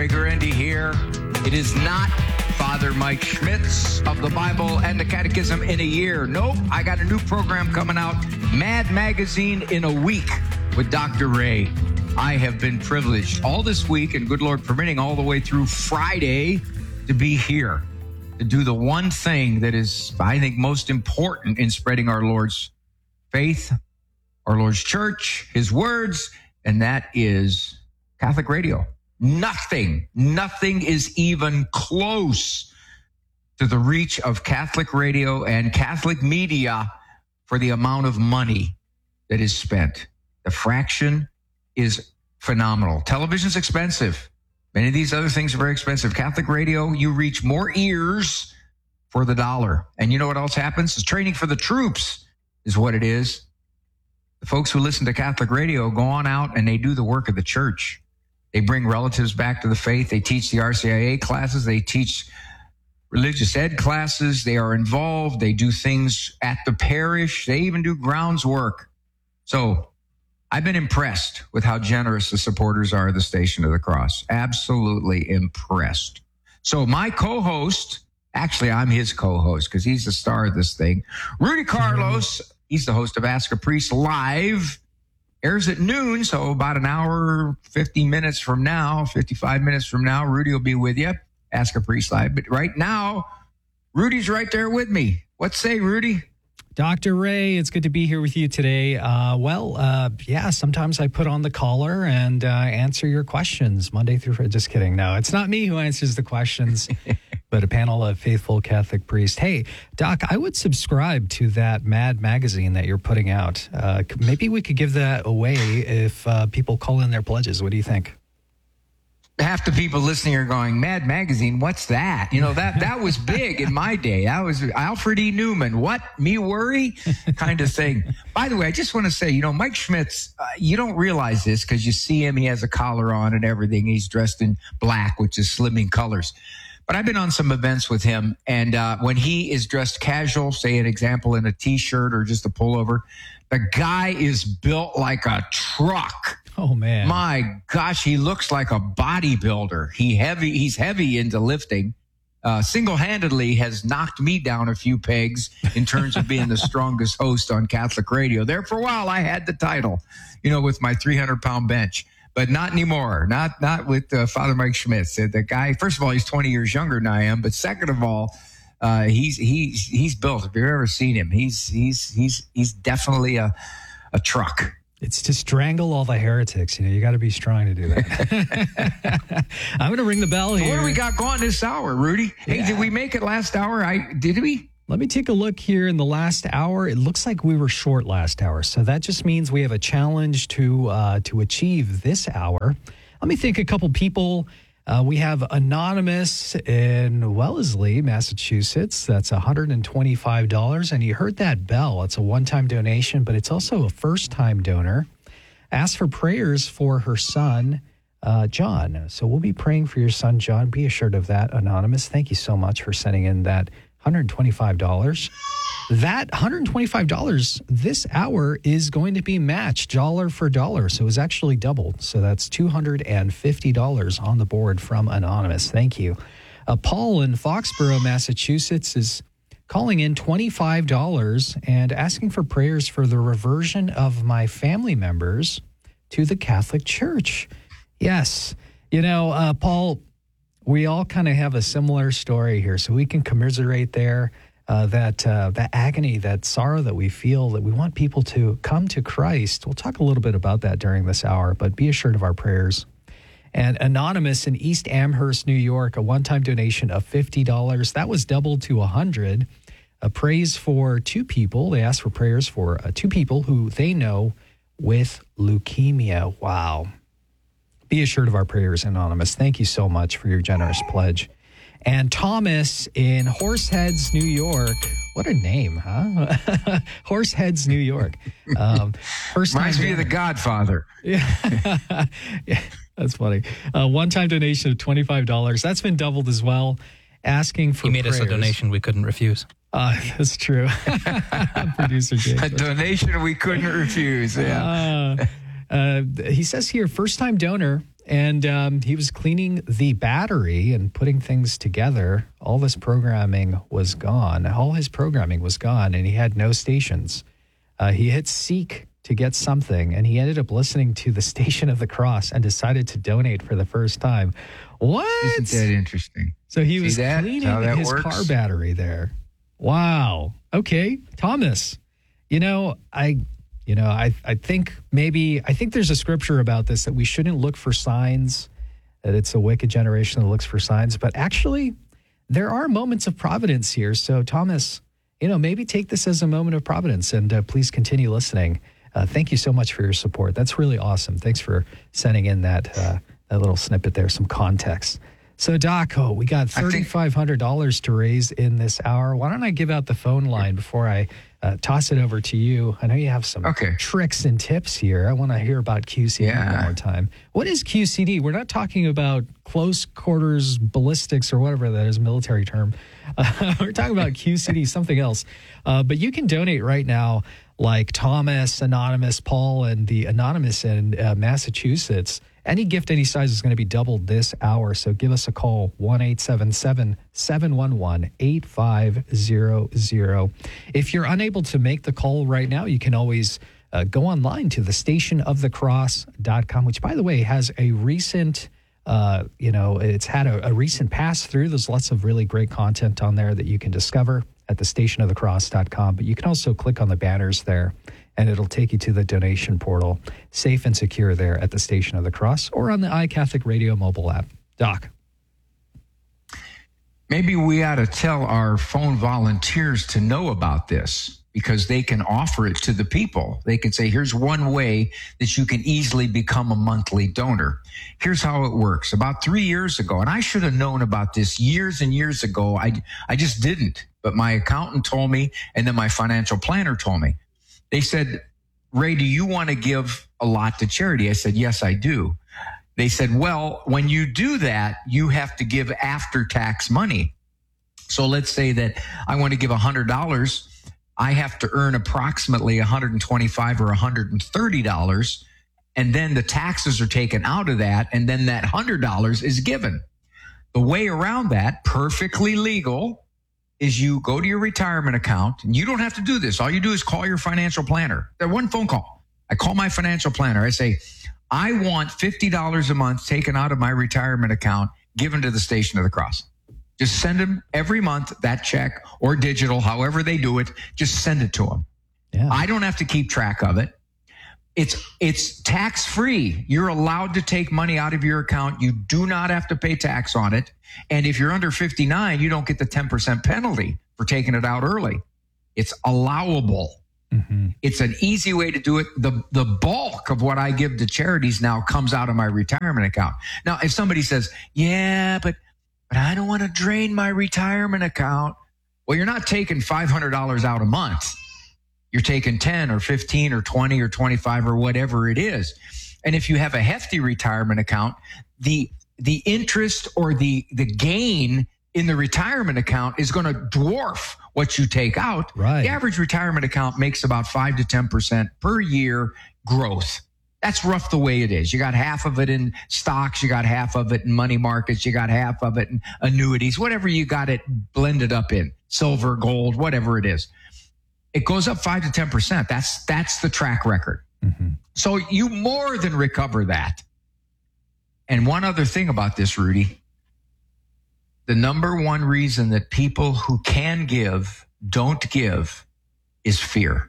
Ray Guarendi here. It is not Father Mike Schmitz of the Bible and the Catechism in a year. Nope, I got a new program coming out, Mad Magazine in a week with Dr. Ray. I have been privileged all this week, and good Lord permitting, all the way through Friday to be here, to do the one thing that is, I think, most important in spreading our Lord's faith, our Lord's church, his words, and that is Catholic radio. Nothing is even close to the reach of Catholic radio and Catholic media for the amount of money that is spent. The fraction is phenomenal. Television's expensive. Many of these other things are very expensive. Catholic radio, you reach more ears for the dollar. And you know what else happens? It's training for the troops is what it is. The folks who listen to Catholic radio go on out and they do the work of the church. They bring relatives back to the faith. They teach the RCIA classes. They teach religious ed classes. They are involved. They do things at the parish. They even do grounds work. So I've been impressed with how generous the supporters are of the Station of the Cross. Absolutely impressed. So my co-host, actually I'm his co-host because he's the star of this thing, Rudy Carlos, he's the host of Ask a Priest Live. Airs at noon, so about an hour, 50 minutes from now, 55 minutes from now, Rudy will be with you. Ask a Priest Live. But right now, Rudy's right there with me. What say, Rudy? Dr. Ray, it's good to be here with you today. Sometimes I put on the collar and answer your questions Monday through Friday. Just kidding. No, it's not me who answers the questions, but a panel of faithful Catholic priests. Hey, Doc, I would subscribe to that Mad magazine that you're putting out. Maybe we could give that away if people call in their pledges. What do you think? Half the people listening are going, Mad Magazine, what's that? You know, that was big in my day. That was Alfred E. Newman. What? Me worry? Kind of thing. By the way, I just want to say, Mike Schmitz, you don't realize this because you see him. He has a collar on and everything. He's dressed in black, which is slimming colors. But I've been on some events with him, and when he is dressed casual, say an example in a T-shirt or just a pullover, the guy is built like a truck. Oh, man. My gosh, he looks like a bodybuilder. He's heavy into lifting. Single-handedly has knocked me down a few pegs in terms of being the strongest host on Catholic radio. There for a while, I had the title, with my 300-pound bench. But not anymore. Not with Father Mike Schmitz. The guy, first of all, he's 20 years younger than I am. But second of all, he's built. If you've ever seen him, he's definitely a truck. It's to strangle all the heretics. You got to be strong to do that. I'm going to ring the bell here. What do we got going this hour, Rudy? Hey, Did we make it last hour? Did we? Let me take a look here in the last hour. It looks like we were short last hour. So that just means we have a challenge to achieve this hour. Let me think a couple people. We have Anonymous in Wellesley, Massachusetts. That's $125. And you heard that bell. It's a one-time donation, but it's also a first-time donor. Ask for prayers for her son, John. So we'll be praying for your son, John. Be assured of that, Anonymous. Thank you so much for sending in that $125. That $125 this hour is going to be matched dollar for dollar. So it's actually doubled. So that's $250 on the board from Anonymous. Thank you. Paul in Foxborough, Massachusetts is calling in $25 and asking for prayers for the reversion of my family members to the Catholic Church. Yes. Paul, we all kind of have a similar story here, so we can commiserate there. That agony, that sorrow that we feel, that we want people to come to Christ. We'll talk a little bit about that during this hour, but be assured of our prayers. And Anonymous in East Amherst, New York, a one-time donation of $50. That was doubled to $100. A praise for two people. They asked for prayers for two people who they know with leukemia. Wow. Be assured of our prayers, Anonymous. Thank you so much for your generous pledge. And Thomas in Horseheads, New York. What a name, huh? Horseheads, New York. Reminds me of The Godfather. Yeah. Yeah, that's funny. One-time donation of $25. That's been doubled as well. Asking for He made prayers. us a donation we couldn't refuse. That's true. Producer Jake. A donation we couldn't refuse, yeah. He says here, first-time donor, and he was cleaning the battery and putting things together. All this programming was gone. All his programming was gone, and he had no stations. He hit seek to get something, and he ended up listening to the Station of the Cross and decided to donate for the first time. What? Isn't that interesting? So he was How cleaning that his works? car battery there. Wow. Okay, Thomas. I think there's a scripture about this, that we shouldn't look for signs, that it's a wicked generation that looks for signs. But actually, there are moments of providence here. So, Thomas, maybe take this as a moment of providence, and please continue listening. Thank you so much for your support. That's really awesome. Thanks for sending in that little snippet there, some context. So, Doc, we got $3,500 to raise in this hour. Why don't I give out the phone line before I toss it over to you? I know you have some tricks and tips here. I want to hear about QCD one more time. What is QCD? We're not talking about close quarters ballistics or whatever that is, a military term. We're talking about QCD, something else. But you can donate right now, like Thomas, Anonymous, Paul, and the Anonymous in Massachusetts. Any gift, any size is going to be doubled this hour. So give us a call, 1-877-711-8500. If you're unable to make the call right now, you can always go online to thestationofthecross.com, which, by the way, has a recent, it's had a recent pass through. There's lots of really great content on there that you can discover at thestationofthecross.com. But you can also click on the banners there, and it'll take you to the donation portal, safe and secure there at the Station of the Cross, or on the iCatholic Radio mobile app. Doc. Maybe we ought to tell our phone volunteers to know about this, because they can offer it to the people. They can say, here's one way that you can easily become a monthly donor. Here's how it works. About 3 years ago, and I should have known about this years and years ago, I just didn't. But my accountant told me, and then my financial planner told me. They said, Ray, do you want to give a lot to charity? I said, yes, I do. They said, well, when you do that, you have to give after-tax money. So let's say that I want to give $100. I have to earn approximately $125 or $130, and then the taxes are taken out of that, and then that $100 is given. The way around that, perfectly legal, is you go to your retirement account, and you don't have to do this. All you do is call your financial planner. That one phone call. I call my financial planner. I say, I want $50 a month taken out of my retirement account, given to the Station of the Cross. Just send them every month that check, or digital, however they do it. Just send it to them. Yeah. I don't have to keep track of it. It's tax free. You're allowed to take money out of your account. You do not have to pay tax on it. And if you're under 59, you don't get the 10% penalty for taking it out early. It's allowable. Mm-hmm. It's an easy way to do it. The bulk of what I give to charities now comes out of my retirement account. Now, if somebody says, yeah, but I don't want to drain my retirement account. Well, you're not taking $500 out a month. You're taking 10 or 15 or 20 or 25 or whatever it is. And if you have a hefty retirement account, the interest or the gain in the retirement account is going to dwarf what you take out. Right. The average retirement account makes about 5 to 10% per year growth. That's rough the way it is. You got half of it in stocks, you got half of it in money markets, you got half of it in annuities, whatever you got it blended up in, silver, gold, whatever it is. It goes up 5 to 10%. That's the track record. Mm-hmm. So you more than recover that. And one other thing about this, Rudy, the number one reason that people who can give don't give is fear.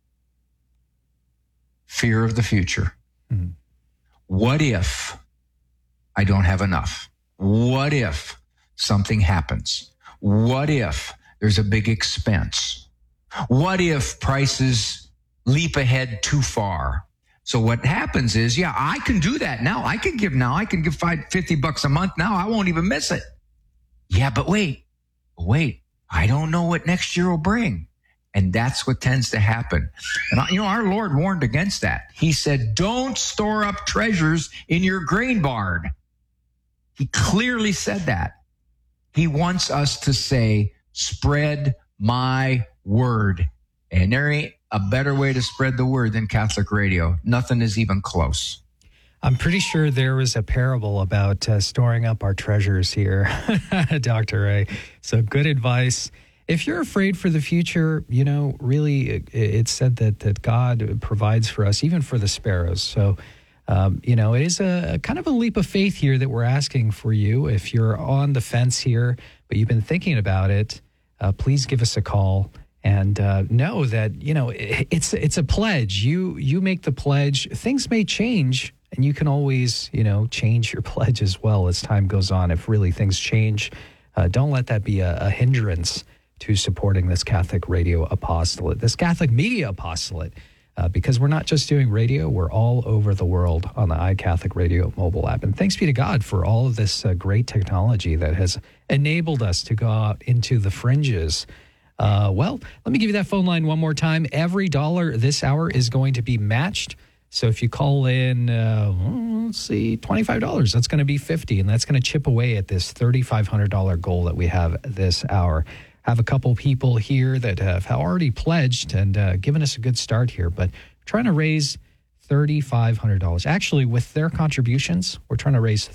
Fear of the future. Mm-hmm. What if I don't have enough? What if something happens? What if there's a big expense? What if prices leap ahead too far? So what happens is, yeah, I can do that now. I can give now. I can give $50 a month now. I won't even miss it. Yeah, but wait, I don't know what next year will bring. And that's what tends to happen. And, our Lord warned against that. He said, don't store up treasures in your grain barn. He clearly said that. He wants us to say, spread my word. And there ain't a better way to spread the word than Catholic radio. Nothing is even close. I'm pretty sure there was a parable about storing up our treasures here, Dr. Ray. So good advice. If you're afraid for the future, really it's said that God provides for us, even for the sparrows. So, it is a kind of a leap of faith here that we're asking for you. If you're on the fence here, but you've been thinking about it, please give us a call and know that, it's a pledge. You make the pledge. Things may change, and you can always, change your pledge as well as time goes on. If really things change, don't let that be a hindrance to supporting this Catholic radio apostolate, this Catholic media apostolate, because we're not just doing radio, we're all over the world on the iCatholic Radio mobile app. And thanks be to God for all of this great technology that has enabled us to go out into the fringes. Let me give you that phone line one more time. Every dollar this hour is going to be matched. So if you call in, $25, that's going to be $50, and that's going to chip away at this $3,500 goal that we have this hour. Have a couple people here that have already pledged and given us a good start here, but trying to raise $3,500. Actually, with their contributions, we're trying to raise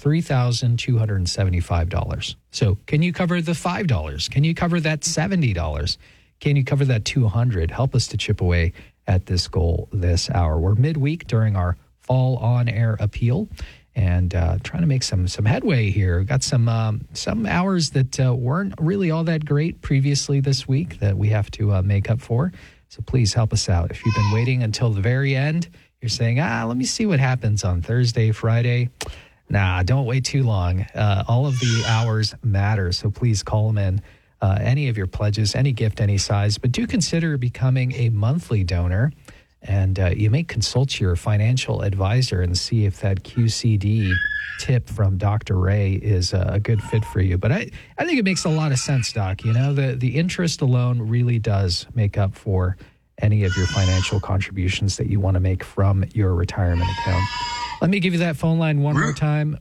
$3,275. So can you cover the $5? Can you cover that $70? Can you cover that $200? Help us to chip away at this goal this hour. We're midweek during our fall on-air appeal, and trying to make some headway here. We've got some hours that weren't really all that great previously this week that we have to make up for. So please help us out. If you've been waiting until the very end, you're saying, let me see what happens on Thursday, Friday. Nah, don't wait too long. All of the hours matter, so please call them in. Any of your pledges, any gift, any size, but do consider becoming a monthly donor. And you may consult your financial advisor and see if that QCD tip from Dr. Ray is a good fit for you. But I think it makes a lot of sense, Doc. The interest alone really does make up for any of your financial contributions that you want to make from your retirement account. Let me give you that phone line one more time,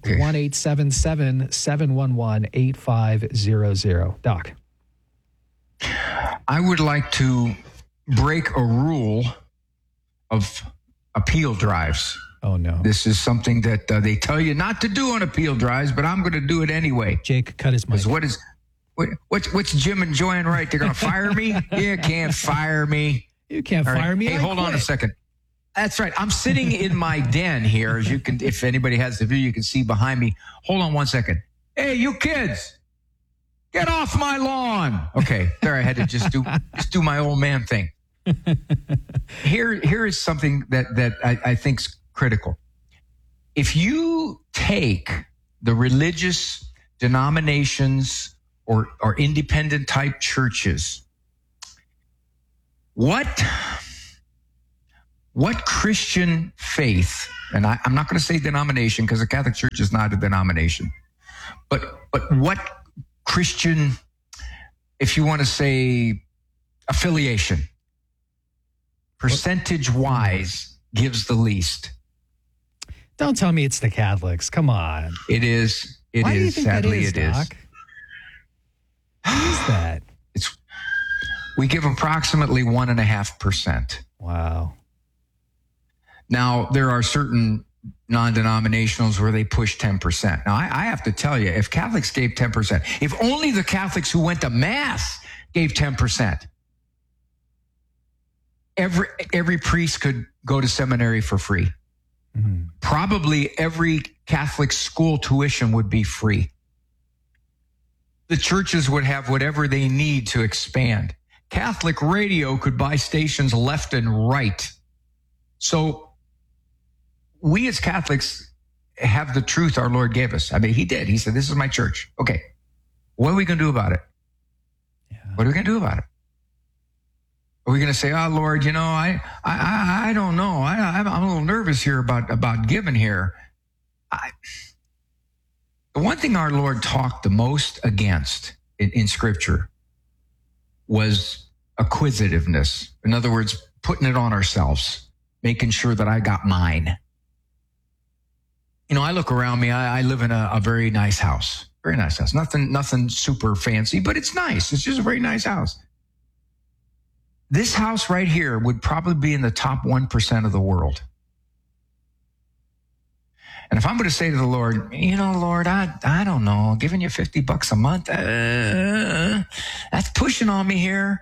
1-877-711-8500. Doc. I would like to break a rule of appeal drives. Oh, no. This is something that they tell you not to do on appeal drives, but I'm going to do it anyway. Jake, cut his mic. What's Jim enjoying, right? They're going to fire me? You can't fire me. You can't fire me. Hey, hold on a second. That's right. I'm sitting in my den here. As you can, if anybody has the view, you can see behind me. Hold on one second. Hey, you kids, get off my lawn. Okay, there I had to just do my old man thing. Here is something that I think's critical. If you take the religious denominations or independent type churches, what Christian faith, and I'm not going to say denomination because the Catholic Church is not a denomination, but what Christian, if you want to say affiliation, percentage-wise, gives the least? Don't tell me it's the Catholics. Come on. It is. Why do you think Sadly, that is, Doc? Why is that? We give approximately 1.5%. Wow. Now, there are certain non-denominationals where they push 10%. Now, I have to tell you, if Catholics gave 10%, if only the Catholics who went to Mass gave 10%, every priest could go to seminary for free. Mm-hmm. Probably every Catholic school tuition would be free. The churches would have whatever they need to expand. Catholic radio could buy stations left and right. So we as Catholics have the truth our Lord gave us. I mean, he did. He said, this is my church. Okay. What are we going to do about it? Yeah. What are we going to do about it? Are we going to say, oh, Lord, I don't know. I'm a little nervous here about giving here. The one thing our Lord talked the most against in Scripture was acquisitiveness. In other words, putting it on ourselves, making sure that I got mine. I look around me. I live in a very nice house. Very nice house. Nothing super fancy, but it's nice. It's just a very nice house. This house right here would probably be in the top 1% of the world. And if I'm going to say to the Lord, Lord, I don't know, giving you $50 a month, that's pushing on me here.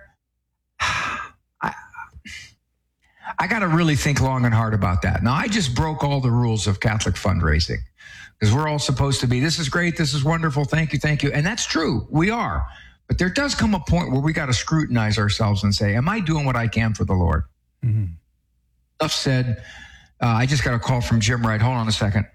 I got to really think long and hard about that. Now, I just broke all the rules of Catholic fundraising because we're all supposed to be, this is great, this is wonderful, thank you. And that's true, we are. But there does come a point where we got to scrutinize ourselves and say, am I doing what I can for the Lord? Mm-hmm. Enough said. I just got a call from Jim Wright. Hold on a second.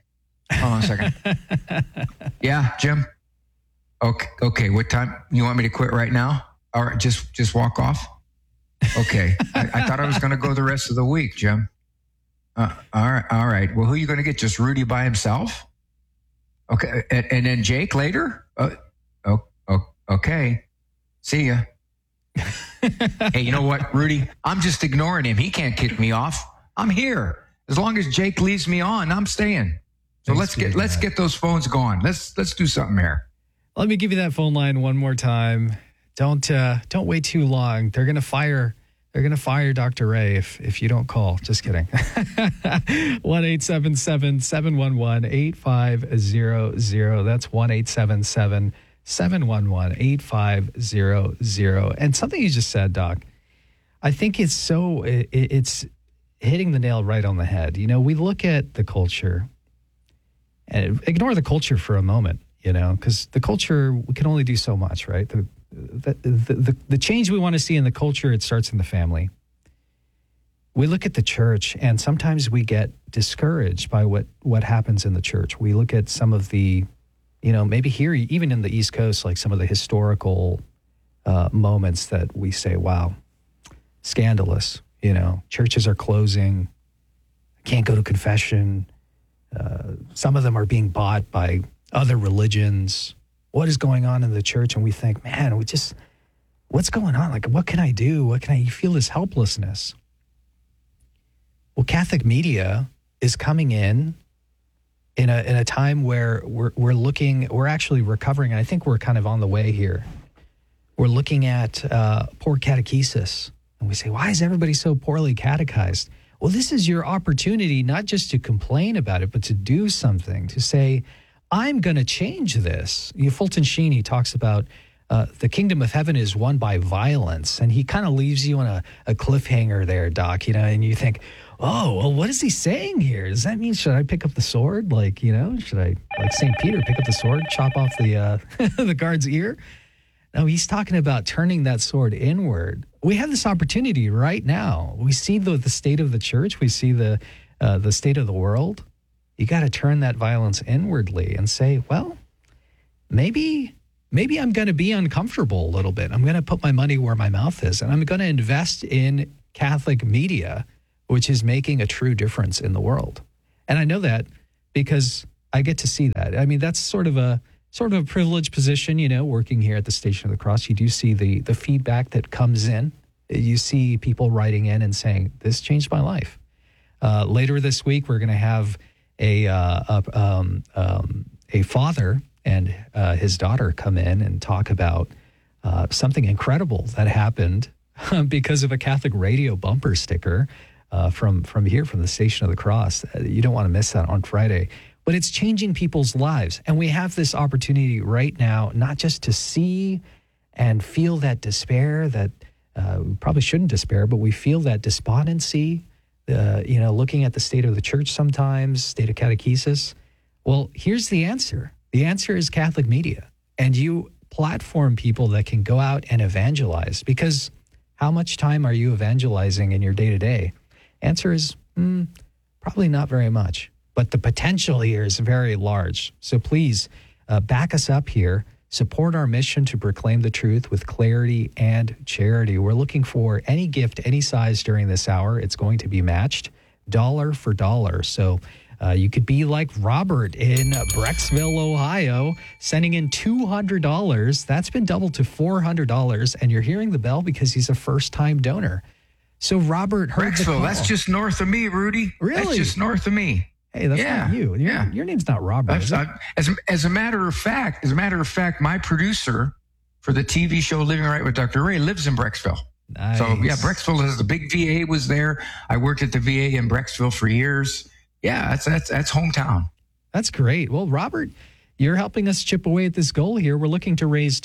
Yeah, Jim? Okay, what time? You want me to quit right now? All right, just walk off? Okay. I thought I was going to go the rest of the week, Jim. All right. Well, who are you going to get? Just Rudy by himself? Okay. And then Jake later? Okay. See ya. Hey, you know what, Rudy? I'm just ignoring him. He can't kick me off. I'm here. As long as Jake leaves me on, I'm staying. So let's get those phones going. Let's do something here. Let me give you that phone line one more time. Don't wait too long. They're gonna fire Dr. Ray if you don't call. Just kidding. 1-877-711-8500. That's 1-877-711-8500. And something you just said, Doc, I think it's hitting the nail right on the head. We look at the culture and ignore the culture for a moment, because the culture, we can only do so much, right? The change we want to see in the culture, it starts in the family. We look at the church and sometimes we get discouraged by what happens in the church. We look at some of the, maybe here, even in the East Coast, like some of the historical moments that we say, wow, scandalous. Churches are closing. Can't go to confession. Some of them are being bought by other religions. What is going on in the church? And we think, man, what's going on? Like, what can I do? You feel this helplessness. Well, Catholic media is coming in a time where we're actually recovering. And I think we're kind of on the way here. We're looking at poor catechesis. And we say, why is everybody so poorly catechized? Well, this is your opportunity not just to complain about it, but to do something, to say, I'm going to change this. Fulton Sheen, he talks about the kingdom of heaven is won by violence. And he kind of leaves you on a cliffhanger there, Doc, and you think, oh, well, what is he saying here? Does that mean, should I pick up the sword? Should I, like St. Peter, pick up the sword, chop off the the guard's ear? No, he's talking about turning that sword inward. We have this opportunity right now. We see the state of the church. We see the state of the world. You got to turn that violence inwardly and say, well, maybe I'm going to be uncomfortable a little bit. I'm going to put my money where my mouth is, and I'm going to invest in Catholic media, which is making a true difference in the world. And I know that because I get to see that. I mean, that's sort of a privileged position, working here at the Station of the Cross. You do see the feedback that comes in. You see people writing in and saying, this changed my life. Later this week, we're going to have a father and his daughter come in and talk about something incredible that happened because of a Catholic radio bumper sticker from the Station of the Cross. You don't want to miss that on Friday. But it's changing people's lives. And we have this opportunity right now, not just to see and feel that despair that we probably shouldn't despair, but we feel that despondency, looking at the state of the church sometimes, state of catechesis. Well, here's the answer. The answer is Catholic media. And you platform people that can go out and evangelize, because how much time are you evangelizing in your day-to-day? Answer is probably not very much. But the potential here is very large. So please back us up here. Support our mission to proclaim the truth with clarity and charity. We're looking for any gift, any size during this hour. It's going to be matched dollar for dollar. So you could be like Robert in Brecksville, Ohio, sending in $200. That's been doubled to $400. And you're hearing the bell because he's a first-time donor. So Robert heard the call. That's just north of me, Rudy. Really? That's just north of me. Hey, that's not you. Your name's not Robert. As a matter of fact, my producer for the TV show Living Right with Dr. Ray lives in Brecksville. Nice. So Brecksville has the big VA was there. I worked at the VA in Brecksville for years. Yeah, that's hometown. That's great. Well, Robert, you're helping us chip away at this goal here. We're looking to raise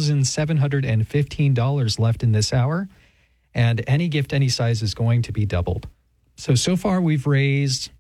$2,715 left in this hour, and any gift, any size is going to be doubled. So far we've raised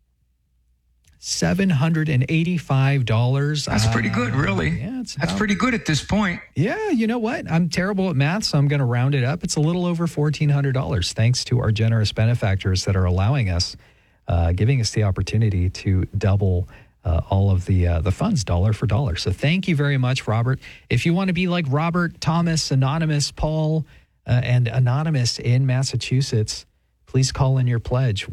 $785. That's pretty good, really. Yeah, that's pretty good at this point. Yeah, you know what? I'm terrible at math, so I'm going to round it up. It's a little over $1,400, thanks to our generous benefactors that are allowing us, giving us the opportunity to double all of the funds dollar for dollar. So thank you very much, Robert. If you want to be like Robert, Thomas, Anonymous, Paul, and Anonymous in Massachusetts, please call in your pledge,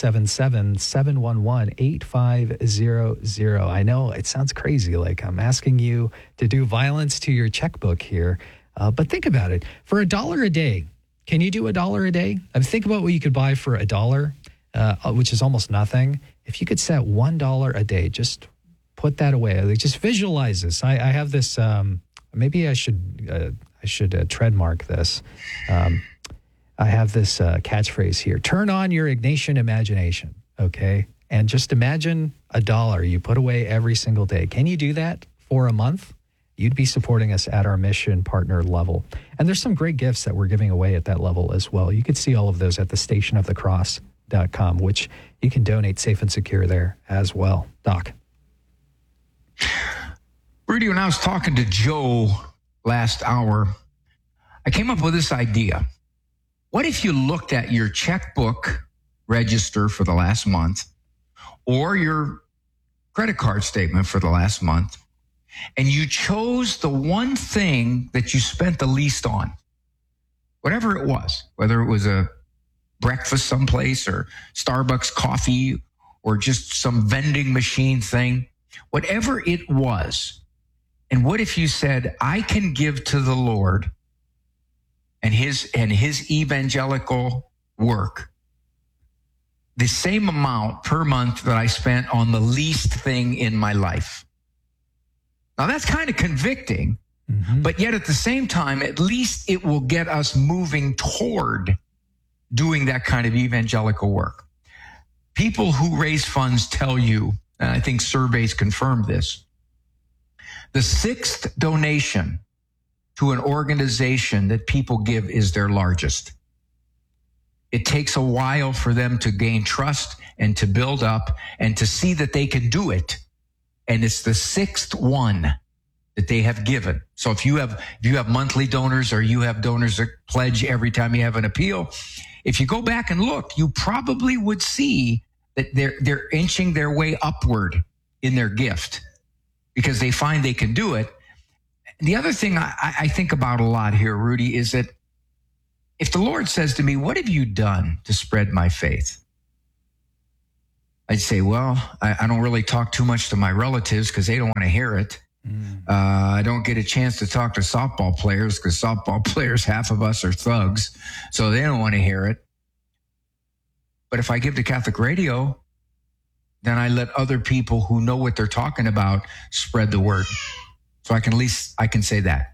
1-877-711-8500. I know it sounds crazy, like I'm asking you to do violence to your checkbook here, but think about it. For $1 a day, can you do $1 a day? I mean, think about what you could buy for $1, which is almost nothing. If you could set $1 a day, just put that away. Like, just visualize this. I have this. Maybe I should trademark this. I have this catchphrase here. Turn on your Ignatian imagination, okay? And just imagine $1 you put away every single day. Can you do that for a month? You'd be supporting us at our mission partner level. And there's some great gifts that we're giving away at that level as well. You could see all of those at thestationofthecross.com, which you can donate safe and secure there as well. Doc. Rudy, when I was talking to Joe last hour, I came up with this idea. What if you looked at your checkbook register for the last month or your credit card statement for the last month, and you chose the one thing that you spent the least on, whatever it was, whether it was a breakfast someplace or Starbucks coffee or just some vending machine thing, whatever it was. And what if you said, I can give to the Lord and his evangelical work the same amount per month that I spent on the least thing in my life? Now that's kind of convicting, but yet at the same time, at least it will get us moving toward doing that kind of evangelical work. People who raise funds tell you, and I think surveys confirm this, the sixth donation to an organization that people give is their largest. It takes a while for them to gain trust and to build up and to see that they can do it. And it's the sixth one that they have given. So if you have monthly donors or you have donors that pledge every time you have an appeal, if you go back and look, you probably would see that they're inching their way upward in their gift because they find they can do it. The other thing I think about a lot here, Rudy, is that if the Lord says to me, what have you done to spread my faith? I'd say, well, I don't really talk too much to my relatives because they don't want to hear it. I don't get a chance to talk to softball players because softball players, half of us are thugs, so they don't want to hear it. But if I give to Catholic Radio, then I let other people who know what they're talking about spread the word. So I can say that.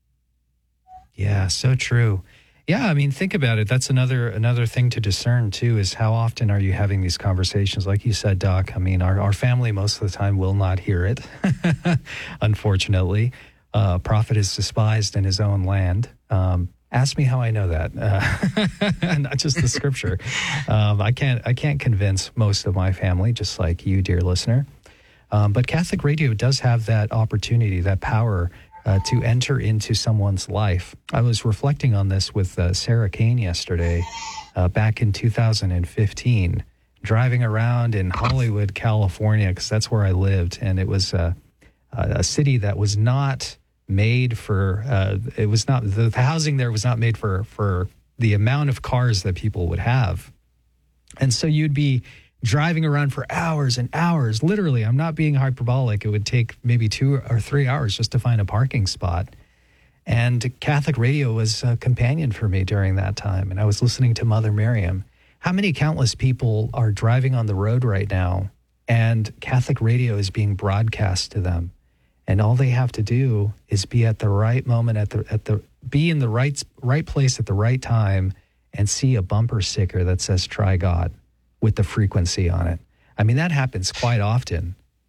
Yeah, so true. Yeah, I mean, think about it. That's another thing to discern too, is how often are you having these conversations? Like you said, Doc, I mean, our family most of the time will not hear it, unfortunately. Prophet is despised in his own land. Ask me how I know that, not just the scripture. I can't convince most of my family, just like you, dear listener. But Catholic Radio does have that opportunity, that power to enter into someone's life. I was reflecting on this with Sarah Kane yesterday, back in 2015, driving around in Hollywood, California, because that's where I lived. And it was a city that was not made for, the housing there was not made for the amount of cars that people would have. And so you'd be driving around for hours and hours. Literally, I'm not being hyperbolic. It would take maybe 2 or 3 hours just to find a parking spot. And Catholic Radio was a companion for me during that time. And I was listening to Mother Miriam. How many countless people are driving on the road right now and Catholic Radio is being broadcast to them? And all they have to do is be at the right moment, be in the right place at the right time and see a bumper sticker that says "Try God" with the frequency on it. I mean, that happens quite often.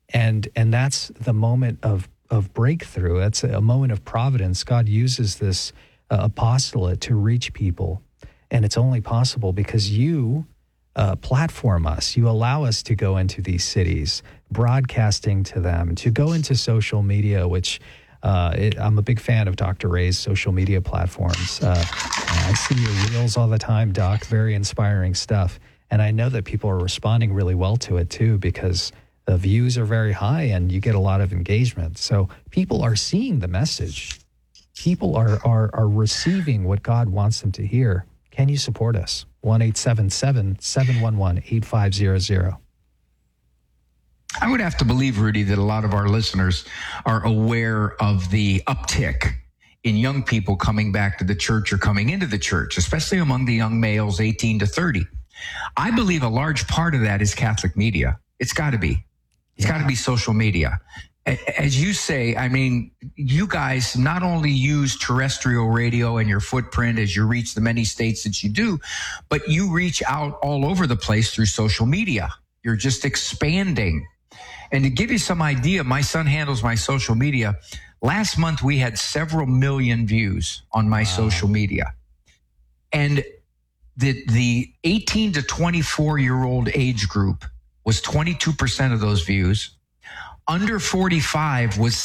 And that's the moment of breakthrough. That's a moment of providence. God uses this apostolate to reach people. And it's only possible because you platform us. You allow us to go into these cities, broadcasting to them, to go into social media, which I'm a big fan of Dr. Ray's social media platforms. I see your reels all the time, Doc. Very inspiring stuff. And I know that people are responding really well to it, too, because the views are very high and you get a lot of engagement. So people are seeing the message. People are receiving what God wants them to hear. Can you support us? 1-877-711-8500. I would have to believe, Rudy, that a lot of our listeners are aware of the uptick in young people coming back to the church or coming into the church, especially among the young males 18 to 30. I believe a large part of that is Catholic media. It's got to be. It's got to be social media. As you say, I mean, you guys not only use terrestrial radio and your footprint as you reach the many states that you do, but you reach out all over the place through social media. You're just expanding. And to give you some idea, my son handles my social media. Last month, we had several million views on my social media. And the 18 to 24-year-old age group was 22% of those views. Under 45 was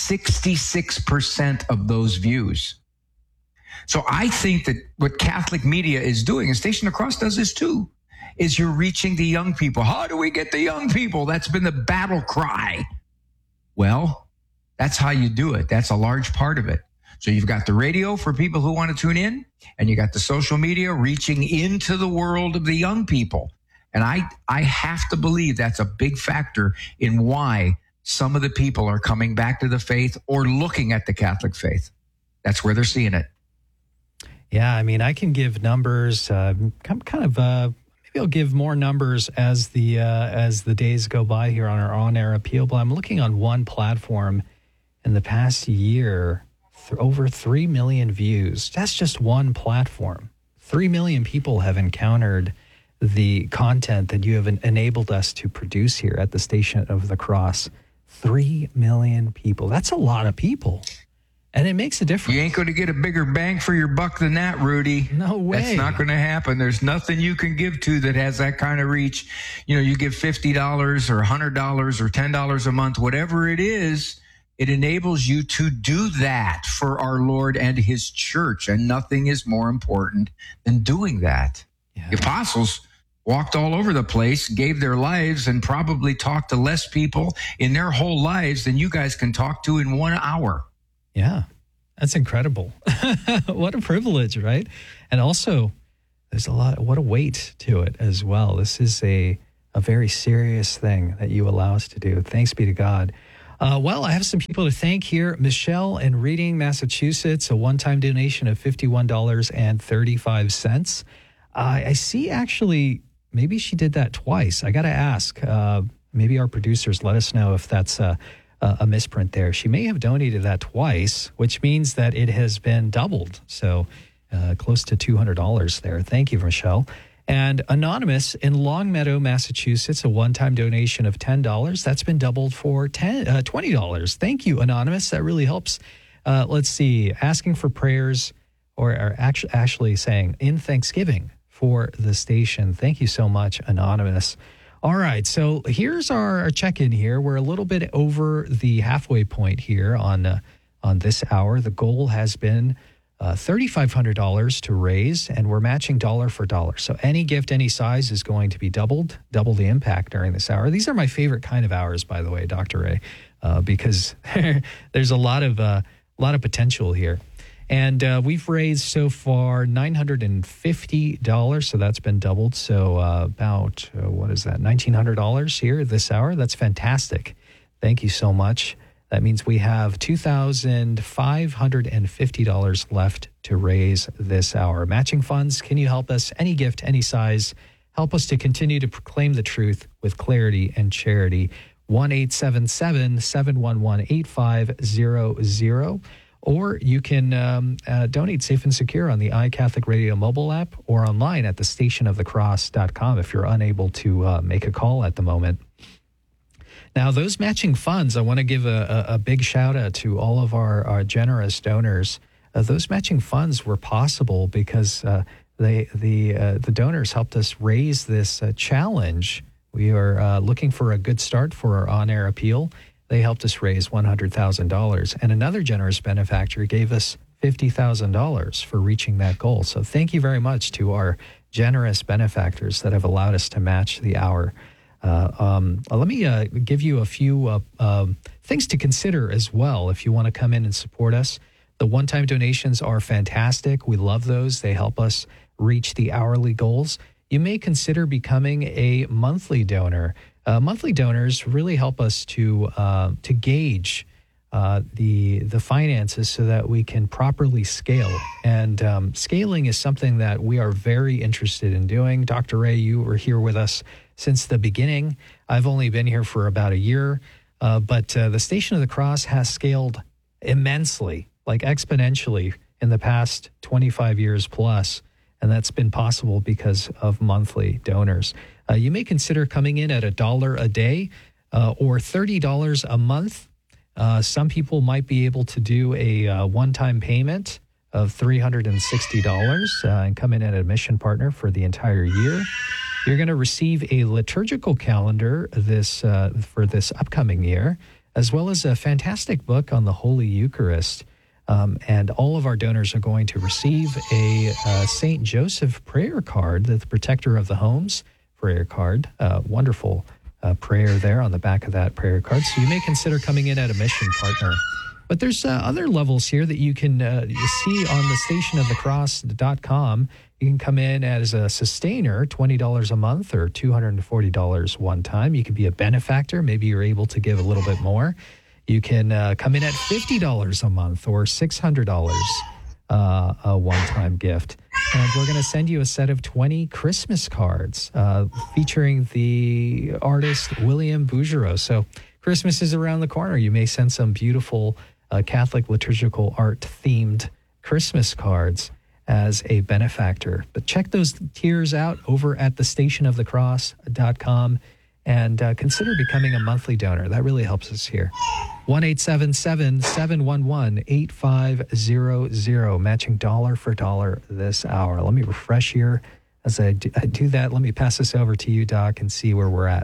66% of those views. So I think that what Catholic media is doing, and Station Across does this too, is you're reaching the young people. How do we get the young people? That's been the battle cry. Well, that's how you do it. That's a large part of it. So you've got the radio for people who want to tune in, and you got the social media reaching into the world of the young people. And I have to believe that's a big factor in why some of the people are coming back to the faith or looking at the Catholic faith. That's where they're seeing it. Yeah, I mean, I can give numbers, maybe I'll give more numbers as the days go by here on our on-air appeal. But I'm looking on one platform in the past year, over 3 million views. That's just one platform. 3 million people have encountered the content that you have enabled us to produce here at the Station of the Cross. 3 million people. That's a lot of people. And it makes a difference. You ain't going to get a bigger bang for your buck than that, Rudy. No way. That's not going to happen. There's nothing you can give to that has that kind of reach. You know, you give $50 or $100 or $10 a month, whatever it is, it enables you to do that for our Lord and his church. And nothing is more important than doing that. Yeah. The apostles walked all over the place, gave their lives, and probably talked to less people in their whole lives than you guys can talk to in 1 hour. Yeah, that's incredible. What a privilege, right? And also, there's what a weight to it as well. This is a very serious thing that you allow us to do. Thanks be to God. Well, I have some people to thank here. Michelle in Reading, Massachusetts, a one-time donation of $51.35. I see actually, maybe she did that twice. I got to ask. Maybe our producers let us know if that's a misprint there. She may have donated that twice, which means that it has been doubled. So close to $200 there. Thank you, Michelle. And Anonymous in Longmeadow, Massachusetts, a one-time donation of $10. That's been doubled for $20. Thank you, Anonymous. That really helps. Let's see. Asking for prayers or actually saying in Thanksgiving for the station. Thank you so much, Anonymous. All right, so here's our check-in here. We're a little bit over the halfway point here on this hour. The goal has been $3,500 to raise, and we're matching dollar for dollar. So any gift, any size is going to be double the impact during this hour. These are my favorite kind of hours, by the way, Dr. Ray, because there's a lot of potential here. And we've raised so far $950, so that's been doubled. So about, $1,900 here this hour. That's fantastic. Thank you so much. That means we have $2,550 left to raise this hour. Matching funds, can you help us? Any gift, any size. Help us to continue to proclaim the truth with clarity and charity. 1-877-711-8500. Or you can donate safe and secure on the iCatholic Radio mobile app or online at thestationofthecross.com if you're unable to make a call at the moment. Now, those matching funds, I want to give a big shout out to all of our generous donors. Those matching funds were possible because the donors helped us raise this challenge. We are looking for a good start for our on-air appeal. They helped us raise $100,000. And another generous benefactor gave us $50,000 for reaching that goal. So thank you very much to our generous benefactors that have allowed us to match the hour. Let me give you a few things to consider as well if you want to come in and support us. The one-time donations are fantastic. We love those. They help us reach the hourly goals. You may consider becoming a monthly donor. Monthly donors really help us to gauge the finances so that we can properly scale. And scaling is something that we are very interested in doing. Dr. Ray, you were here with us since the beginning. I've only been here for about a year, but the Station of the Cross has scaled immensely, like exponentially in the past 25 years plus. And that's been possible because of monthly donors. You may consider coming in at $1 a day or $30 a month. Some people might be able to do a one-time payment of $360 and come in at a mission partner for the entire year. You're going to receive a liturgical calendar for this upcoming year, as well as a fantastic book on the Holy Eucharist. And all of our donors are going to receive a St. Joseph prayer card, the Protector of the Homes prayer card. Wonderful prayer there on the back of that prayer card. So you may consider coming in at a mission partner. But there's other levels here that you can see on the stationofthecross.com. You can come in as a sustainer, $20 a month or $240 one time. You could be a benefactor. Maybe you're able to give a little bit more. You can come in at $50 a month or $600 a one-time gift. And we're going to send you a set of 20 Christmas cards featuring the artist William Bouguereau. So Christmas is around the corner. You may send some beautiful Catholic liturgical art-themed Christmas cards as a benefactor. But check those tiers out over at thestationofthecross.com and consider becoming a monthly donor. That really helps us here. 1-877-711-8500, matching dollar for dollar this hour. Let me refresh here. As I do that, let me pass this over to you, Doc, and see where we're at.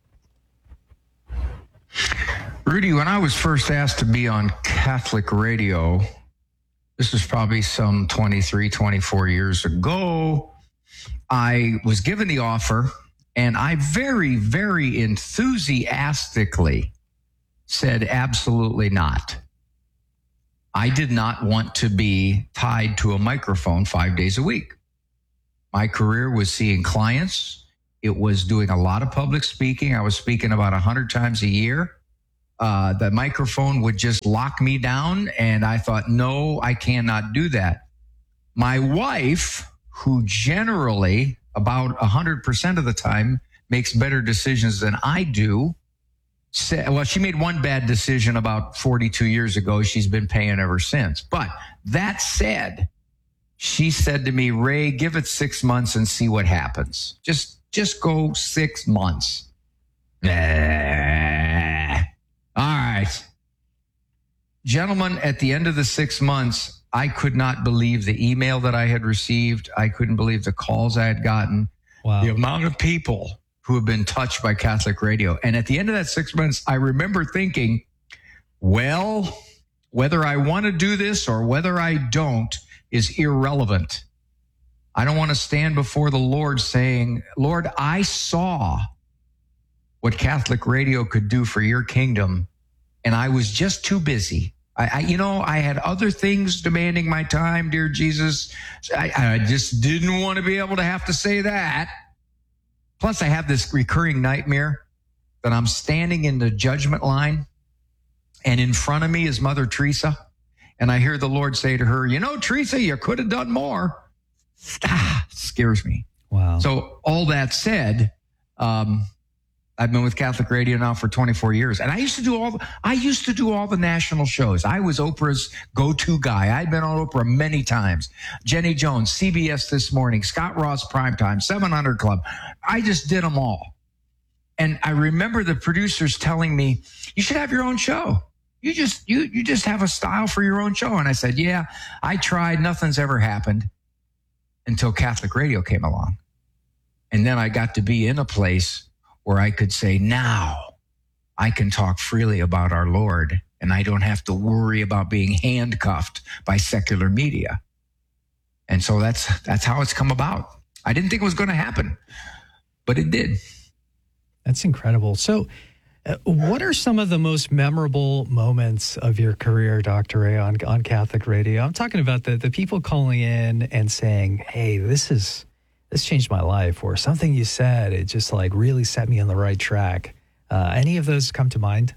Rudy, when I was first asked to be on Catholic radio, this was probably some 23, 24 years ago, I was given the offer, and I very, very enthusiastically said absolutely not. I did not want to be tied to a microphone 5 days a week. My career was seeing clients. It was doing a lot of public speaking. I was speaking about 100 times a year. The microphone would just lock me down, and I thought, no, I cannot do that. My wife, who generally about 100% of the time makes better decisions than I do, she made one bad decision about 42 years ago. She's been paying ever since. But that said, she said to me, Ray, give it 6 months and see what happens. Just go 6 months. All right. Gentlemen, at the end of the 6 months, I could not believe the email that I had received. I couldn't believe the calls I had gotten. Wow. The amount of people who have been touched by Catholic radio. And at the end of that 6 months, I remember thinking, well, whether I want to do this or whether I don't is irrelevant. I don't want to stand before the Lord saying, Lord, I saw what Catholic radio could do for your kingdom, and I was just too busy. I had other things demanding my time, dear Jesus. I just didn't want to be able to have to say that. Plus, I have this recurring nightmare that I'm standing in the judgment line, and in front of me is Mother Teresa, and I hear the Lord say to her, Teresa, you could have done more. Scares me. Wow. So all that said, I've been with Catholic radio now for 24 years, and I used to do all the national shows. I was Oprah's go-to guy. I'd been on Oprah many times. Jenny Jones, CBS This Morning, Scott Ross Primetime, 700 Club. I just did them all. And I remember the producers telling me, you should have your own show. You just have a style for your own show. And I said, yeah, I tried. Nothing's ever happened until Catholic radio came along. And then I got to be in a place where I could say, now I can talk freely about our Lord, and I don't have to worry about being handcuffed by secular media. And so that's how it's come about. I didn't think it was going to happen, but it did. That's incredible. So what are some of the most memorable moments of your career, Dr. Ray, on Catholic radio? I'm talking about the people calling in and saying, hey, this changed my life, or something you said, it just like really set me on the right track. Any of those come to mind?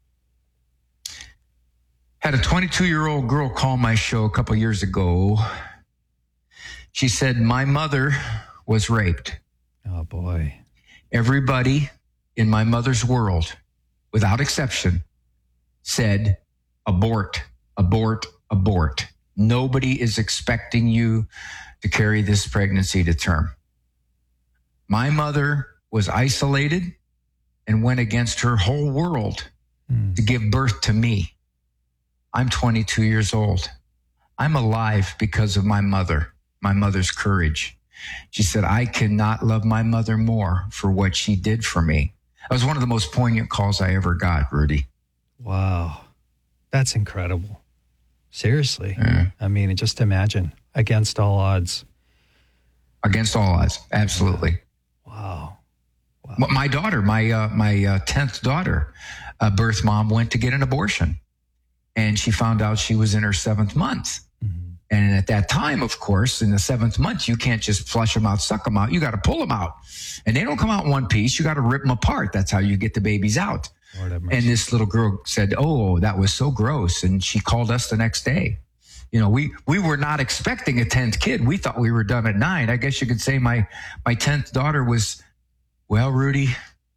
Had a 22-year-old girl call my show a couple years ago. She said, my mother was raped. Oh, boy. Everybody in my mother's world, without exception, said, abort, abort, abort. Nobody is expecting you to carry this pregnancy to term. My mother was isolated and went against her whole world to give birth to me. I'm 22 years old. I'm alive because of my mother's courage. She said, I cannot love my mother more for what she did for me. That was one of the most poignant calls I ever got, Rudy. Wow. That's incredible. Seriously. Yeah. I mean, just imagine, against all odds. Against all odds, absolutely. Wow. My daughter, my 10th daughter, birth mom, went to get an abortion. And she found out she was in her 7th month. Mm-hmm. And at that time, of course, in the 7th month, you can't just flush them out, suck them out. You got to pull them out. And they don't come out in one piece. You got to rip them apart. That's how you get the babies out. And this little girl said, oh, that was so gross. And she called us the next day. You know, we were not expecting a 10th kid. We thought we were done at 9. I guess you could say my 10th daughter was, well, Rudy,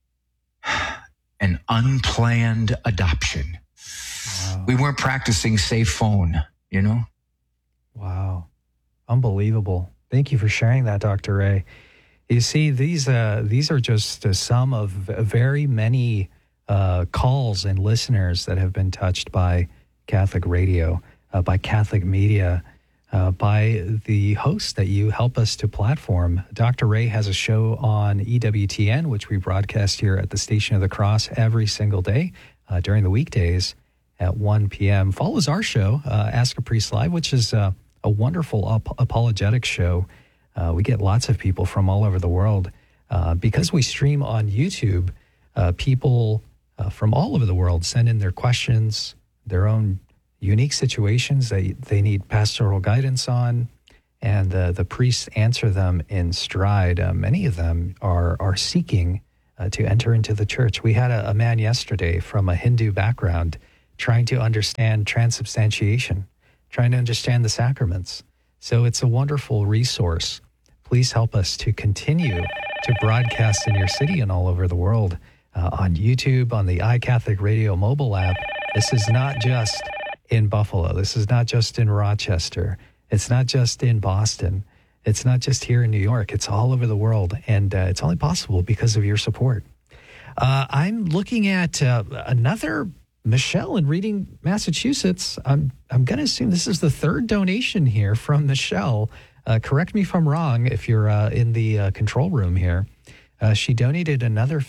an unplanned adoption. Wow. We weren't practicing safe phone, you know? Wow. Unbelievable. Thank you for sharing that, Dr. Ray. You see, these are just some of very many calls and listeners that have been touched by Catholic radio, by Catholic media, by the hosts that you help us to platform. Dr. Ray has a show on EWTN, which we broadcast here at the Station of the Cross every single day during the weekdays at 1 p.m. Follows our show, Ask a Priest Live, which is a wonderful apologetic show. We get lots of people from all over the world. Because we stream on YouTube, people from all over the world send in their questions, their own unique situations that they need pastoral guidance on, and the priests answer them in stride. Many of them are seeking to enter into the church. We had a man yesterday from a Hindu background trying to understand transubstantiation, trying to understand the sacraments. So it's a wonderful resource. Please help us to continue to broadcast in your city and all over the world on YouTube, on the iCatholic Radio mobile app. This is not just in Buffalo. This is not just in Rochester. It's not just in Boston. It's not just here in New York. It's all over the world, and it's only possible because of your support. I'm looking at another Michelle in Reading, Massachusetts. I'm going to assume this is the third donation here from Michelle. Correct me if I'm wrong if you're in the control room here. She donated another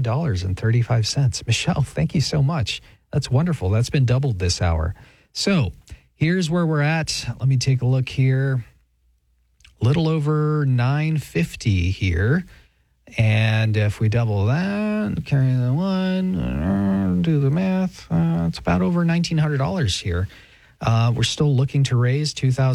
$51.35. Michelle, thank you so much. That's wonderful. That's been doubled this hour. So here's where we're at. Let me take a look here. Little over $9.50 here. And if we double that, carry the one, do the math, it's about over $1,900 here. We're still looking to raise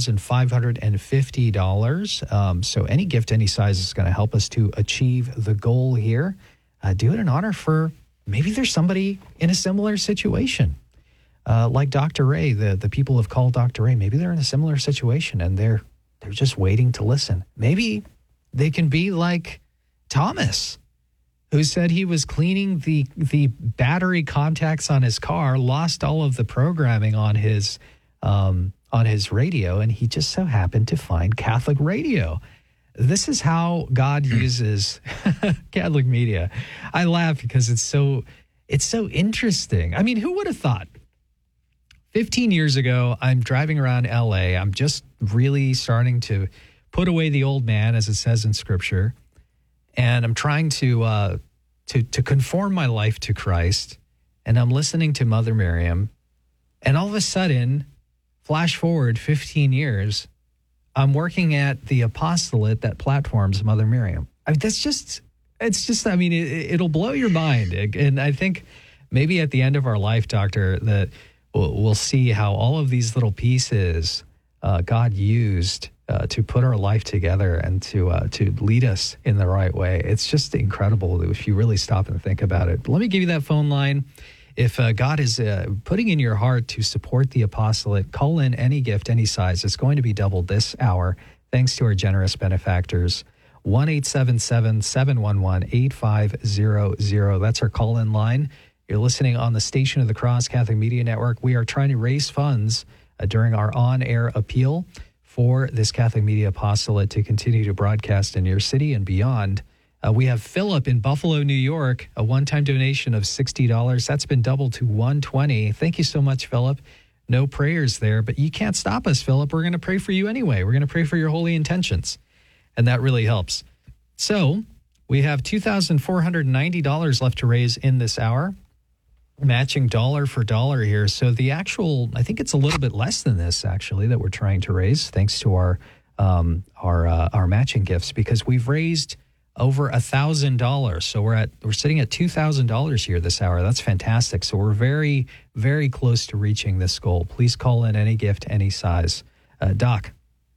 $2,550. So any gift, any size is going to help us to achieve the goal here. Do it in honor for maybe there's somebody in a similar situation. Like Dr. Ray, the people have called Dr. Ray. Maybe they're in a similar situation and they're just waiting to listen. Maybe they can be like Thomas, who said he was cleaning the battery contacts on his car, lost all of the programming on his radio, and he just so happened to find Catholic radio. this is how God uses Catholic media. I laugh because it's so interesting. I mean, who would have thought? 15 years ago, I'm driving around LA. I'm just really starting to put away the old man, as it says in Scripture, and I'm trying to conform my life to Christ. And I'm listening to Mother Miriam, and all of a sudden, flash forward 15 years, I'm working at the apostolate that platforms Mother Miriam. I mean, it'll blow your mind. And I think maybe at the end of our life, Doctor, that we'll see how all of these little pieces God used to put our life together and to lead us in the right way. It's just incredible if you really stop and think about it. But let me give you that phone line. If God is putting in your heart to support the apostolate, call in any gift, any size. It's going to be doubled this hour, thanks to our generous benefactors. 1-877-711-8500. That's our call-in line. You're listening on the Station of the Cross Catholic Media Network. We are trying to raise funds during our on-air appeal for this Catholic Media Apostolate to continue to broadcast in your city and beyond. We have Philip in Buffalo, New York, a one-time donation of $60. That's been doubled to $120. Thank you so much, Philip. No prayers there, but you can't stop us, Philip. We're going to pray for you anyway. We're going to pray for your holy intentions, and that really helps. So we have $2,490 left to raise in this hour, matching dollar for dollar here. So the actual, I think it's a little bit less than this, actually, that we're trying to raise, thanks to our matching gifts, because we've raised over $1,000. So we're sitting at $2,000 here this hour. That's fantastic. So we're very, very close to reaching this goal. Please call in any gift, any size. Doc.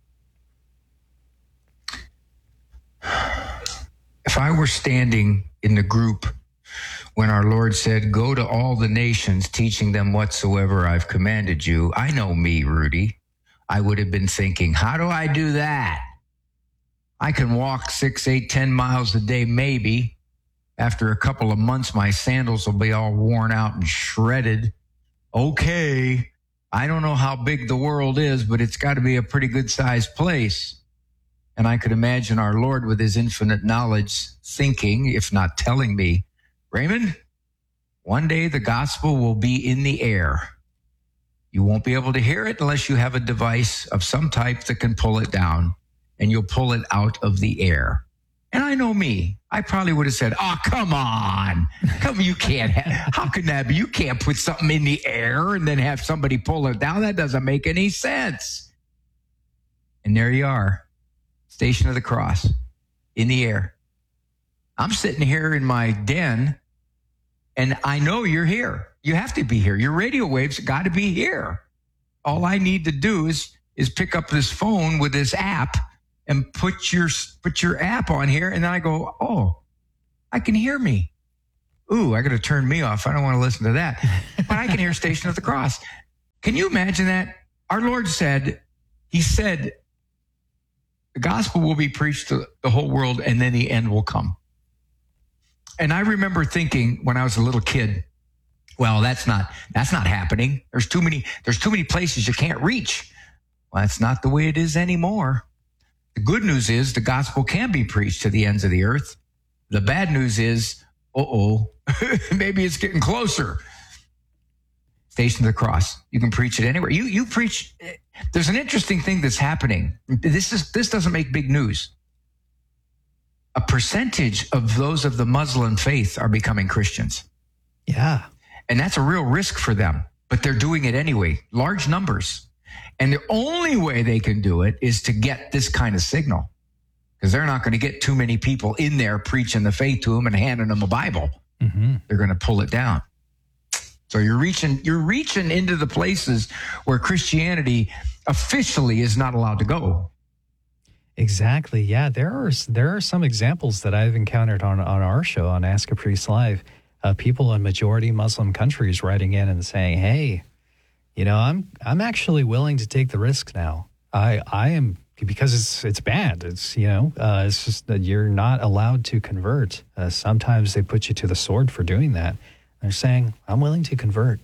If I were standing in the group when our Lord said, "Go to all the nations, teaching them whatsoever I've commanded you," I know me, Rudy, I would have been thinking, how do I do that? I can walk 6, 8, 10 miles a day, maybe. After a couple of months, my sandals will be all worn out and shredded. Okay, I don't know how big the world is, but it's got to be a pretty good-sized place. And I could imagine our Lord, with his infinite knowledge, thinking, if not telling me, Raymond, one day the gospel will be in the air. You won't be able to hear it unless you have a device of some type that can pull it down, and you'll pull it out of the air. And I know me. I probably would have said, "Oh, come on. You can't how can that be? You can't put something in the air and then have somebody pull it down. That doesn't make any sense." And there you are, Station of the Cross, in the air. I'm sitting here in my den, and I know you're here. You have to be here. Your radio waves got to be here. All I need to do is pick up this phone with this app and put your app on here, and then I go, "Oh, I can hear me. Ooh, I got to turn me off. I don't want to listen to that." But I can hear Station of the Cross. Can you imagine that? Our Lord said, he said, the gospel will be preached to the whole world, and then the end will come. And I remember thinking when I was a little kid, well, that's not happening. There's too many places you can't reach. Well, that's not the way it is anymore. The good news is the gospel can be preached to the ends of the earth. The bad news is, maybe it's getting closer. Station of the Cross. You can preach it anywhere. You preach. There's an interesting thing that's happening. This doesn't make big news. A percentage of those of the Muslim faith are becoming Christians. Yeah. And that's a real risk for them, but they're doing it anyway. Large numbers. And the only way they can do it is to get this kind of signal, because they're not going to get too many people in there preaching the faith to them and handing them a Bible. Mm-hmm. They're going to pull it down. So you're reaching into the places where Christianity officially is not allowed to go. Exactly. Yeah, there are some examples that I've encountered on our show on Ask a Priest Live. People in majority Muslim countries writing in and saying, "Hey, I'm actually willing to take the risk now. I am, because it's bad. It's it's just that you're not allowed to convert. Sometimes they put you to the sword for doing that. They're saying, I'm willing to convert."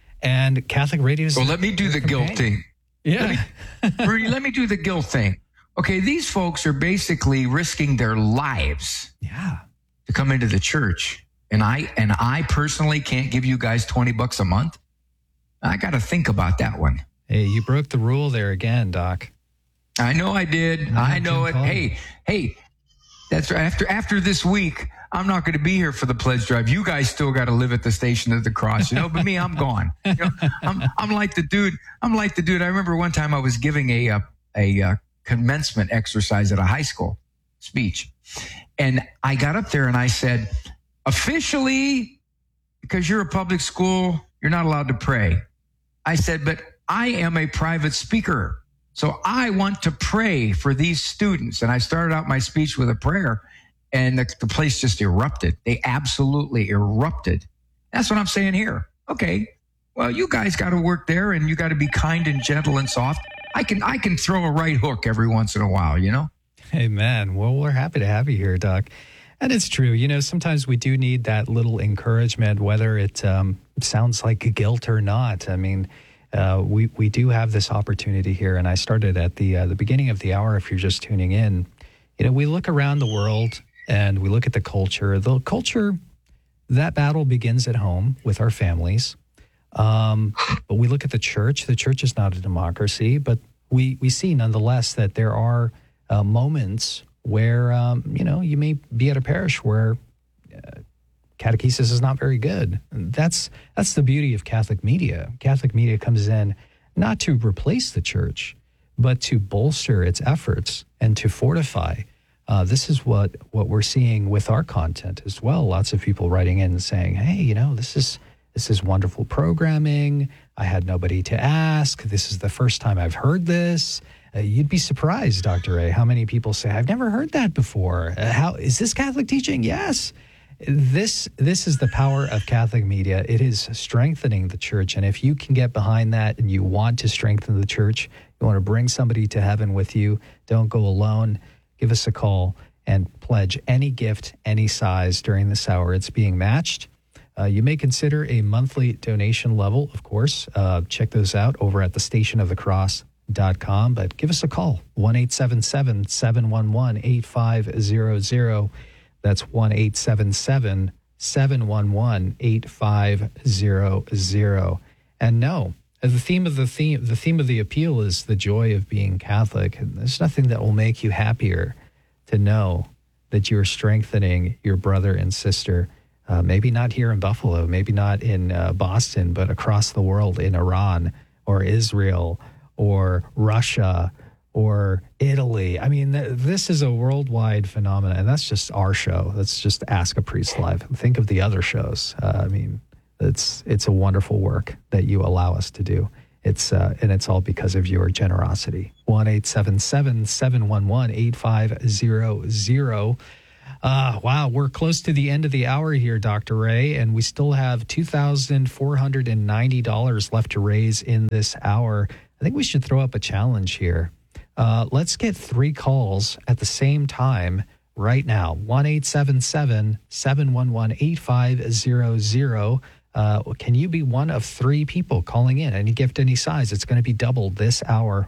And Catholic radio is... Well, let me do the guilt thing. Yeah. Rudy, let me do the guilt thing. Okay, these folks are basically risking their lives to come into the church. And I personally can't give you guys $20 a month. I got to think about that one. Hey, you broke the rule there again, Doc. I know I did. I know it. Hey, that's after this week, I'm not going to be here for the pledge drive. You guys still got to live at the Station of the Cross, but me, I'm gone. I'm like the dude. I remember one time I was giving a commencement exercise at a high school speech. And I got up there and I said, officially, because you're a public school, you're not allowed to pray. I said, but I am a private speaker. So I want to pray for these students. And I started out my speech with a prayer, and the place just erupted. They absolutely erupted. That's what I'm saying here. Okay, well, you guys got to work there, and you got to be kind and gentle and soft. I can throw a right hook every once in a while, Hey, man. Well, we're happy to have you here, Doc. And it's true. Sometimes we do need that little encouragement, whether it sounds like guilt or not. I mean, we do have this opportunity here, and I started at the beginning of the hour. If you're just tuning in, we look around the world and we look at the culture. The culture, that battle begins at home with our families. But we look at the church. The church is not a democracy, but we see nonetheless that there are moments where you may be at a parish where catechesis is not very good. That's the beauty of Catholic media. Catholic media comes in not to replace the church, but to bolster its efforts and to fortify. This is what we're seeing with our content as well. Lots of people writing in and saying, hey, this is wonderful programming. I had nobody to ask. This is the first time I've heard this. You'd be surprised, Dr. A, how many people say, I've never heard that before. How is this Catholic teaching? Yes. This is the power of Catholic media. It is strengthening the church. And if you can get behind that and you want to strengthen the church, you want to bring somebody to heaven with you, don't go alone. Give us a call and pledge any gift, any size during this hour. It's being matched. You may consider a monthly donation level, of course. Check those out over at thestationofthecross.com. But give us a call, 1-877-711-8500. That's 1-877-711-8500. And no, the theme of the appeal is the joy of being Catholic. And there's nothing that will make you happier to know that you're strengthening your brother and sister. Maybe not here in Buffalo, maybe not in Boston, but across the world, in Iran or Israel or Russia or Italy. I mean, this is a worldwide phenomenon, and that's just our show. That's just Ask a Priest Live. Think of the other shows. It's a wonderful work that you allow us to do. And it's all because of your generosity. 1-877-711-8500. Wow, we're close to the end of the hour here, Dr. Ray, and we still have $2,490 left to raise in this hour. I think we should throw up a challenge here. Let's get 3 calls at the same time right now. 1-877-711-8500. Can you be one of 3 people calling in? Any gift, any size. It's going to be doubled this hour.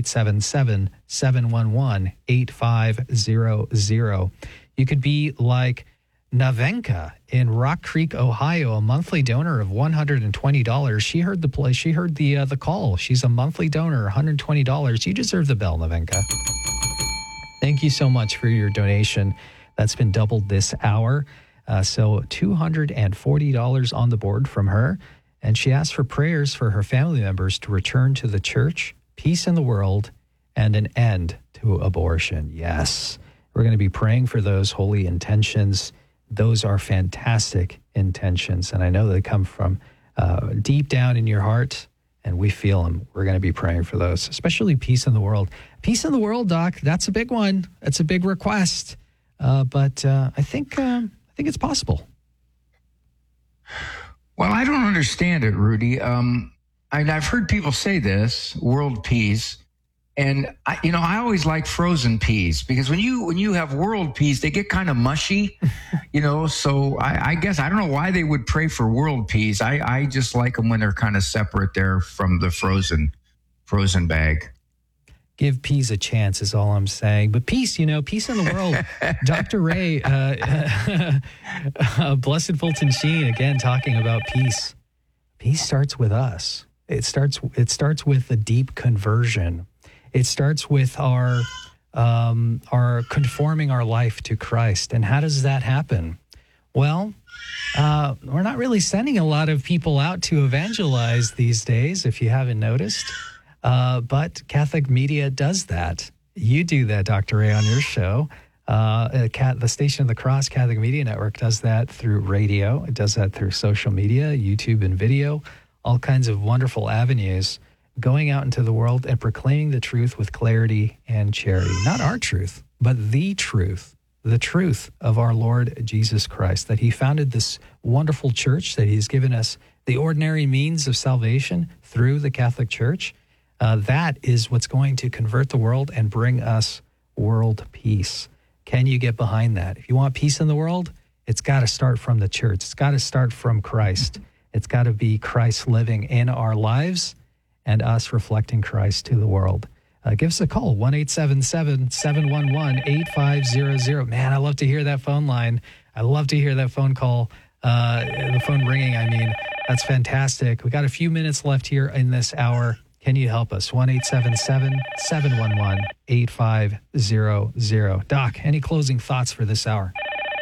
1-877-711-8500. You could be like Navenka in Rock Creek, Ohio, a monthly donor of $120. She heard the play. She heard the call. She's a monthly donor, $120. You deserve the bell, Navenka. Thank you so much for your donation. That's been doubled this hour. So $240 on the board from her. And she asked for prayers for her family members to return to the church, peace in the world, and an end to abortion. Yes, we're going to be praying for those holy intentions. Those are fantastic intentions. And I know they come from deep down in your heart, and we feel them. We're going to be praying for those, especially peace in the world. Peace in the world, Doc, that's a big one. That's a big request. But I think it's possible. Well, I don't understand it, Rudy. I've heard people say this, world peace. And I always like frozen peas, because when you have world peas, they get kind of mushy, so I guess I don't know why they would pray for world peas. I just like them when they're kind of separate there from the frozen bag. Give peace a chance is all I'm saying. But peace, peace in the world. Dr. Ray, Blessed Fulton Sheen, again, talking about peace. Peace starts with us. It starts with a deep conversion. It starts with our conforming our life to Christ. And how does that happen? Well, we're not really sending a lot of people out to evangelize these days, if you haven't noticed. But Catholic media does that. You do that, Dr. Ray, on your show. The Station of the Cross Catholic Media Network does that through radio. It does that through social media, YouTube and video, all kinds of wonderful avenues, going out into the world and proclaiming the truth with clarity and charity. Not our truth, but the truth of our Lord Jesus Christ, that he founded this wonderful church, that he's given us the ordinary means of salvation through the Catholic Church. That is what's going to convert the world and bring us world peace. Can you get behind that? If you want peace in the world, it's got to start from the church. It's got to start from Christ. It's got to be Christ living in our lives and us reflecting Christ to the world. Give us a call, 1-877-711-8500. Man, I love to hear that phone line. I love to hear that phone call, the phone ringing, I mean. That's fantastic. We got a few minutes left here in this hour. Can you help us? 1-877-711-8500. Doc, any closing thoughts for this hour?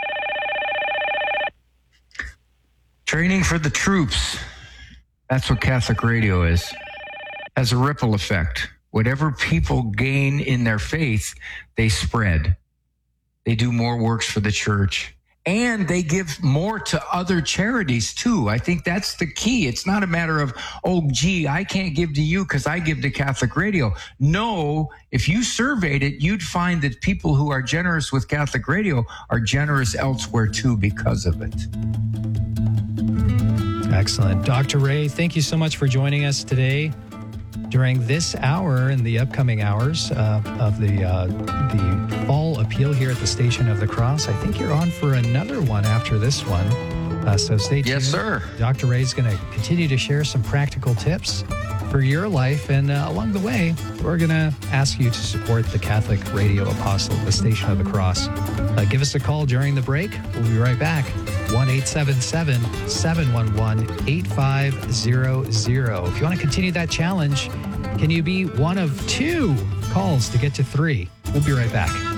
Training for the troops. That's what Catholic radio is. Has a ripple effect. Whatever people gain in their faith, they spread. They do more works for the church. And they give more to other charities, too. I think that's the key. It's not a matter of, oh, gee, I can't give to you because I give to Catholic radio. No, if you surveyed it, you'd find that people who are generous with Catholic radio are generous elsewhere, too, because of it. Excellent. Dr. Ray, thank you so much for joining us today. During this hour and the upcoming hours of the fall appeal here at the Station of the Cross, I think you're on for another one after this one. So stay tuned. Yes, sir. Dr. Ray's going to continue to share some practical tips for your life. And along the way, we're going to ask you to support the Catholic Radio Apostle, the Station of the Cross. Give us a call during the break. We'll be right back. 1-877-711-8500. If you want to continue that challenge, can you be one of two calls to get to 3? We'll be right back.